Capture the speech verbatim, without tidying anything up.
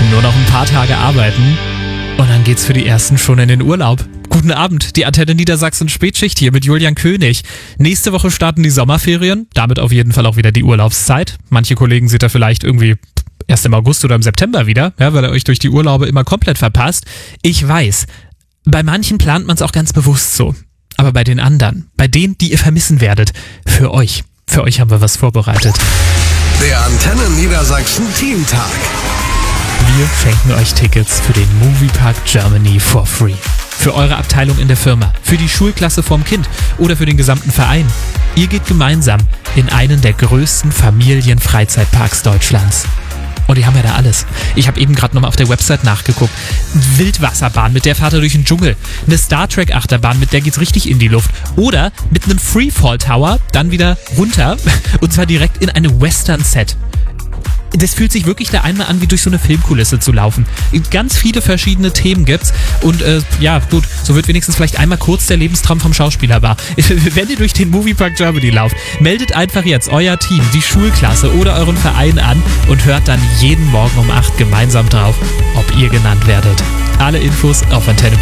Nur noch ein paar Tage arbeiten und dann geht's für die Ersten schon in den Urlaub. Guten Abend, die Antenne Niedersachsen Spätschicht hier mit Julian König. Nächste Woche starten die Sommerferien, damit auf jeden Fall auch wieder die Urlaubszeit. Manche Kollegen seht ihr vielleicht irgendwie erst im August oder im September wieder, ja, weil ihr euch durch die Urlaube immer komplett verpasst. Ich weiß, bei manchen plant man es auch ganz bewusst so. Aber bei den anderen, bei denen, die ihr vermissen werdet, für euch, für euch haben wir was vorbereitet. Der Antenne Niedersachsen Teamtag. Wir schenken euch Tickets für den Moviepark Germany for free. Für eure Abteilung in der Firma, für die Schulklasse vorm Kind oder für den gesamten Verein. Ihr geht gemeinsam in einen der größten Familienfreizeitparks Deutschlands. Und die haben ja da alles. Ich habe eben gerade nochmal auf der Website nachgeguckt. Wildwasserbahn, mit der fahrt ihr durch den Dschungel. Eine Star Trek Achterbahn, mit der geht's richtig in die Luft. Oder mit einem Freefall Tower, dann wieder runter. Und zwar direkt in eine Western-Set. Das fühlt sich wirklich da einmal an, wie durch so eine Filmkulisse zu laufen. Ganz viele verschiedene Themen gibt's. Und äh, ja, gut, so wird wenigstens vielleicht einmal kurz der Lebenstraum vom Schauspieler wahr. Wenn ihr durch den Moviepark Germany lauft, meldet einfach jetzt euer Team, die Schulklasse oder euren Verein an und hört dann jeden Morgen um acht gemeinsam drauf, ob ihr genannt werdet. Alle Infos auf Antenne.